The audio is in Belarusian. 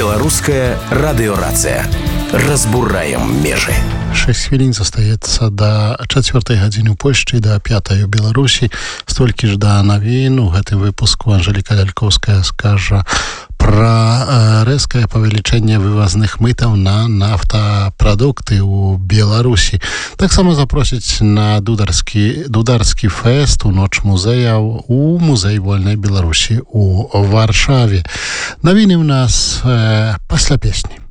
Беларуская радыёрацыя. Разбураем межы. 6 хвілін застаецца да 4 гадзіны ў Польшчы, да 5 у Беларусі. Столькі ж да навін. У гэтым выпуску Анжеліка Лялькоўская скажа про рэзкае павелічэнне вывазных мытаў на нафтапрадукты ў Беларусі. Таксама запросіць на дударскі фэст у ноч музеяў у музей вольнай Беларусі у Варшаве. Навіны ў нас пасля песні.